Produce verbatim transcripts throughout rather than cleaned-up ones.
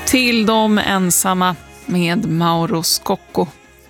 Till de ensamma med Mauro Scocco.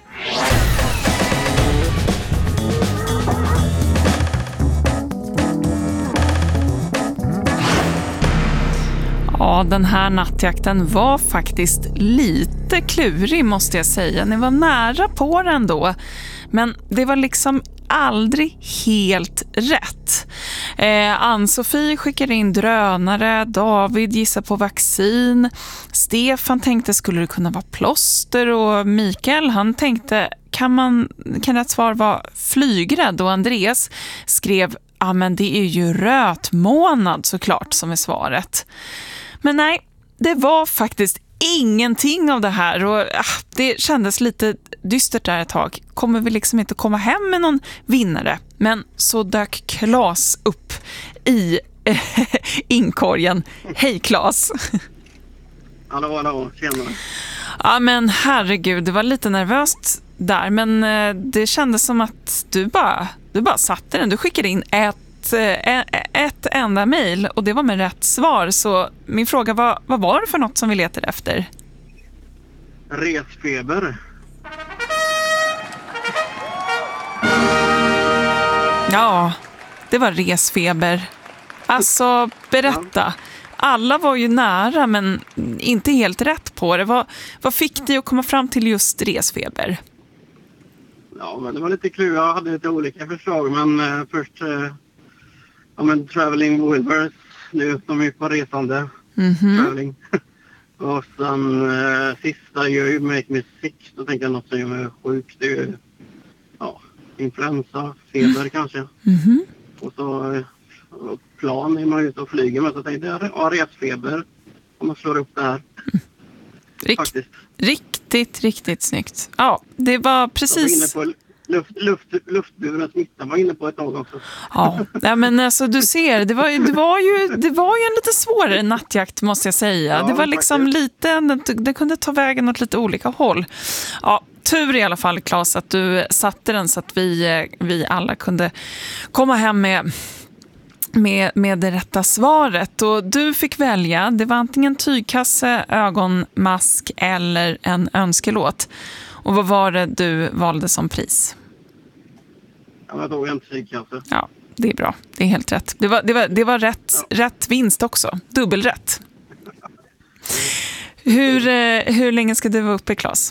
Ja, den här nattjakten var faktiskt lite klurig måste jag säga. Ni var nära på den då. Men det var liksom aldrig helt rätt. Eh, Ann-Sofie skickade in drönare, David gissar på vaccin, Stefan tänkte skulle det kunna vara plåster och Mikael han tänkte kan man kan rätt svar vara flygrädd och Andreas skrev ja men det är ju rötmånad såklart som är svaret. Men nej, det var faktiskt ingenting av det här och ah, det kändes lite dystert där ett tag. Kommer vi liksom inte komma hem med någon vinnare? Men så dök Claes upp i eh, inkorgen. Hej Claes! Hallå, hallå, tjena. Ja men herregud, det var lite nervöst där men eh, det kändes som att du bara, du bara satte den. Du skickade in ett ett enda mejl och det var med rätt svar. Så min fråga var, vad var det för något som vi letade efter? Resfeber. Ja, det var resfeber. Alltså, berätta. Alla var ju nära men inte helt rätt på det. Vad, vad fick dig att komma fram till just resfeber? Ja, men det var lite klurigt. Jag hade lite olika förslag men eh, först... Eh... Ja men Traveling Wilburys nu som är på resande. Mm-hmm. Traveling. Och sen eh, sista gör ju Make Me Sick. Då tänker jag något som gör mig sjuk. Det är ju ja, influensa, feber mm. kanske. Mm-hmm. Och så eh, plan är man ute och flyger med. Så tänkte jag ja, resfeber. Om man slår upp det här. Rikt, Faktiskt. Riktigt, riktigt snyggt. Ja, det var precis... Jag var inne på Luft, luft, luftburen smitta var inne på ett tag också. Ja, men alltså du ser, det var, det var ju det var ju en lite svårare nattjakt måste jag säga. Ja, det var liksom faktiskt. lite, det, det kunde ta vägen åt lite olika håll. Ja, tur i alla fall Claes att du satte den så att vi, vi alla kunde komma hem med, med, med det rätta svaret. Och du fick välja, det var antingen tygkasse, ögonmask eller en önskelåt. Och vad var det du valde som pris? Ja, jag tog en tygkasse. Ja, det är bra. Det är helt rätt. Det var, det var, det var rätt, ja. rätt vinst också. Dubbelrätt. Hur, hur länge ska du vara uppe, Claes?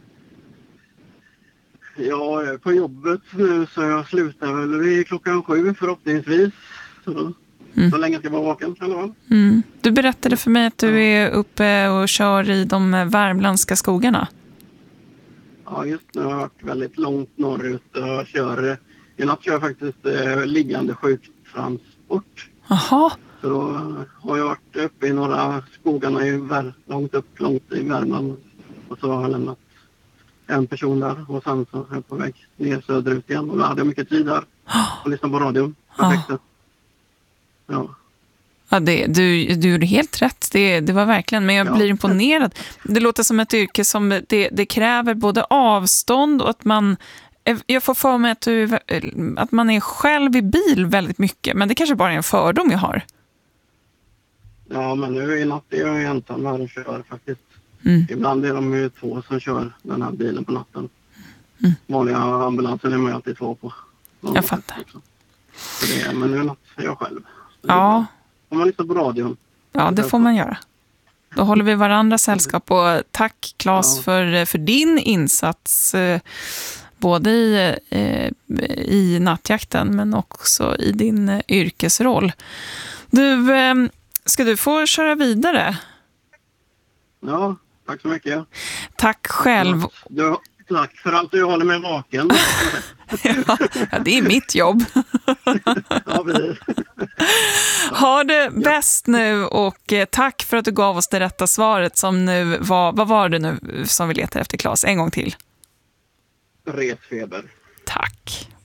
Ja, jag är på jobbet nu så jag slutar väl vid klockan sju förhoppningsvis. Så, mm. så länge ska jag vara vaken. Eller? Mm. Du berättade för mig att du är uppe och kör i de värmländska skogarna. Ja, just nu har jag varit väldigt långt norrut och kör, i natt kör jag faktiskt eh, liggande sjuktransport. Jaha. Så då har jag varit uppe i några skogarna i Vär, långt upp, långt i Värmland. Och så har jag lämnat en person där och sen så är jag på väg ner söderut igen. Och då hade jag mycket tid där och lyssna på radion. Perfekt. Ja. Ja, det, du, du gjorde helt rätt. Det, det var verkligen, men jag blir ja. imponerad. Det låter som ett yrke som det, det kräver både avstånd och att man... Jag får för mig att, du, att man är själv i bil väldigt mycket, men det kanske bara är en fördom jag har. Ja, men nu i natt är jag ensam här och kör faktiskt. Mm. Ibland är de ju två som kör den här bilen på natten. Mm. Vanliga ambulansen är man alltid två på. Jag fattar. Så det är, men nu i natt är jag själv. Ja. Om man lyssnar på radion. Ja, det får man göra. Då håller vi varandra sällskap och tack Claes ja. för, för din insats både i, i nattjakten men också i din yrkesroll. Du, ska du få köra vidare? Ja, tack så mycket. Tack själv. Du, tack för allt du håller mig vaken. Ja, det är mitt jobb. Ja, precis. Ha det bäst nu och tack för att du gav oss det rätta svaret som nu var, vad var det nu som vi letar efter Claes? En gång till. Resfeber. Tack.